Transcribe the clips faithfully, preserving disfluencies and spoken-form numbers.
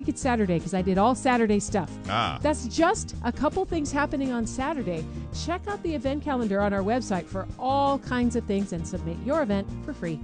think it's Saturday because I did all Saturday stuff. Ah. That's just a couple things happening on Saturday. Check out the event calendar on our website for all kinds of things and submit your event for free.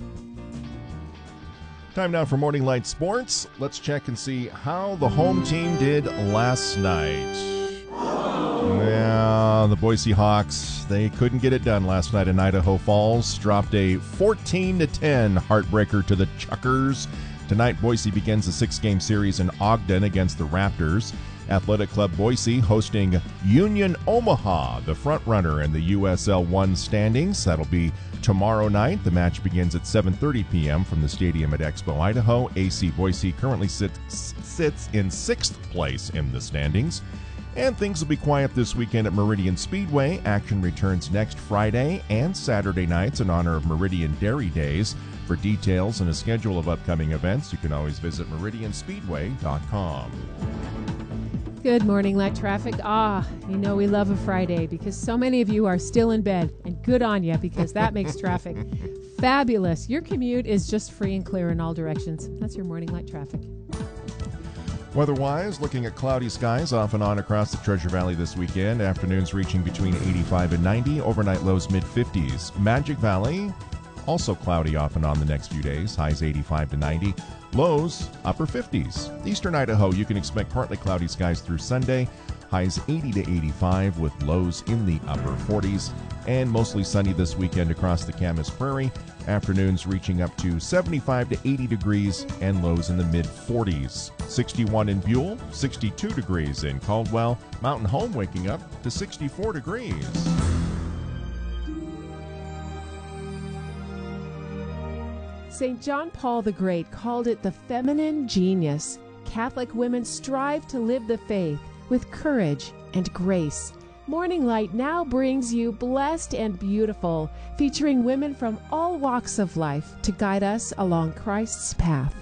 Time now for Morning Light Sports. Let's check and see how the home team did last night. Yeah, the Boise Hawks, they couldn't get it done last night in Idaho Falls. Dropped a fourteen to ten heartbreaker to the Chuckers. Tonight, Boise begins a six-game series in Ogden against the Raptors. Athletic Club Boise hosting Union Omaha, the front-runner in the U S L one standings. That'll be tomorrow night. The match begins at seven thirty p.m. from the stadium at Expo, Idaho. A C Boise currently sits, sits in sixth place in the standings. And things will be quiet this weekend at Meridian Speedway. Action returns next Friday and Saturday nights in honor of Meridian Dairy Days. For details and a schedule of upcoming events, you can always visit meridian speedway dot com. Good morning, Light Traffic. Ah, you know we love a Friday because so many of you are still in bed, and good on you because that makes traffic fabulous. Your commute is just free and clear in all directions. That's your Morning Light Traffic. Weather-wise, looking at cloudy skies off and on across the Treasure Valley this weekend. Afternoons reaching between eighty-five and ninety. Overnight lows mid-fifties. Magic Valley, also cloudy off and on the next few days. Highs eighty-five to ninety. Lows upper fifties. Eastern Idaho, you can expect partly cloudy skies through Sunday. Highs eighty to eighty-five with lows in the upper forties. And mostly sunny this weekend across the Camas Prairie. Afternoons reaching up to seventy-five to eighty degrees and lows in the mid-forties. sixty-one in Buell, sixty-two degrees in Caldwell. Mountain Home waking up to sixty-four degrees. Saint John Paul the Great called it the feminine genius. Catholic women strive to live the faith with courage and grace. Morning Light now brings you Blessed and Beautiful, featuring women from all walks of life to guide us along Christ's path.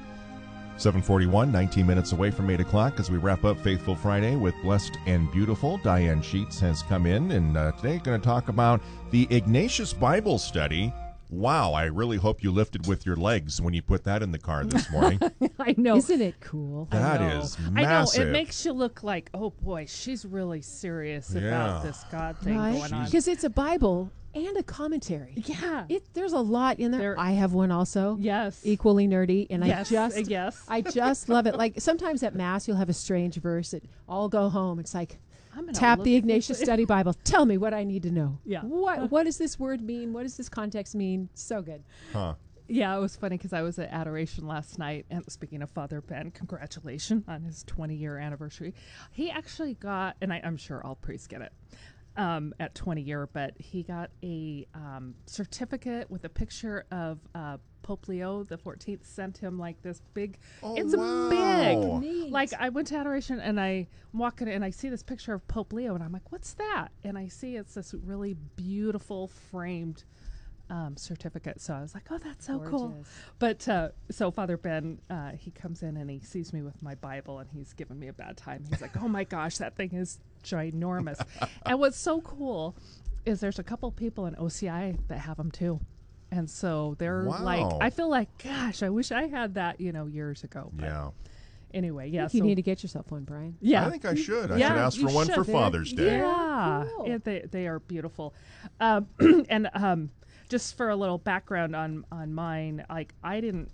seven forty-one, nineteen minutes away from eight o'clock as we wrap up Faithful Friday with Blessed and Beautiful. Diane Sheets has come in, and uh, today going to talk about the Ignatius Bible Study. Wow, I really hope you lifted with your legs when you put that in the car this morning. I know. Isn't it cool? That I know. is I massive. know. It makes you look like, oh boy, she's really serious Yeah. about this God thing Right? going on. Because it's a Bible and a commentary. Yeah. It, there's a lot in there. There- I have one also. Yes. Equally nerdy, and Yes, I just, uh, yes. I just love it. Like sometimes at Mass, you'll have a strange verse that I'll go home. It's like, I'm gonna tap look the at this. Ignatius Study Bible. Tell me what I need to know. Yeah. What What does this word mean? What does this context mean? So good. Huh. Yeah, it was funny because I was at Adoration last night, and speaking of Father Ben, congratulations on his twenty-year anniversary. He actually got, and I, I'm sure all priests get it um, at twenty year, but he got a um, certificate with a picture of uh, Pope Leo the fourteenth. Sent him like this big. Oh, it's wow. big. Neat. Like I went to Adoration and I I'm walking and I see this picture of Pope Leo, and I'm like, "What's that?" And I see it's this really beautiful framed Um, certificate. So I was like, oh, that's so cool. Gorgeous. But uh, so Father Ben, uh, he comes in and he sees me with my Bible, and he's giving me a bad time. He's like, oh my gosh, that thing is ginormous. And what's so cool is there's a couple people in O C I that have them too. And so they're Wow. like, I feel like, gosh, I wish I had that, you know, years ago. But Yeah. anyway, yeah. I think you so need to get yourself one, Brian. yeah. I think I should. I Yeah, should ask you for one for should. Father's Day. Yeah, Cool. Yeah, they they are beautiful. Um, and um, just for a little background on on mine, like I didn't,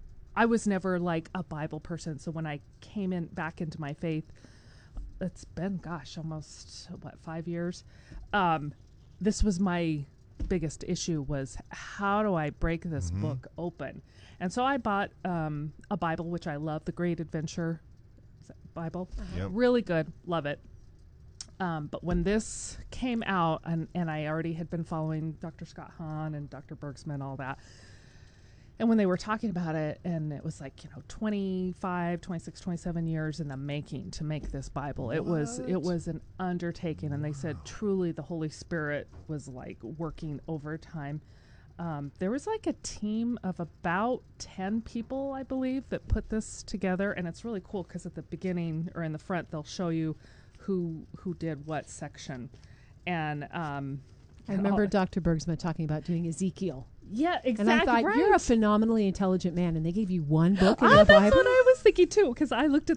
I was never like a Bible person. So when I came in back into my faith, it's been gosh almost what five years. Um, this was my biggest issue was how do I break this Mhm. book open? And so I bought um, a Bible, which I love, the Great Adventure Bible. Yep. Really good. Love it. Um, but when this came out, and, and I already had been following Doctor Scott Hahn and Doctor Bergsman, all that. And when they were talking about it, and it was like, you know, twenty-five, twenty-six, twenty-seven years in the making to make this Bible. It was it What? was an undertaking. And they said truly the Holy Spirit was like working overtime. Um, there was like a team of about ten people, I believe, that put this together. And it's really cool because at the beginning or in the front, they'll show you who who did what section. And um, I remember oh, Doctor Bergsman talking about doing Ezekiel. yeah, exactly. And I thought, right. you're a phenomenally intelligent man, and they gave you one book in Ah, the that's Bible? what I was thinking too, because I looked at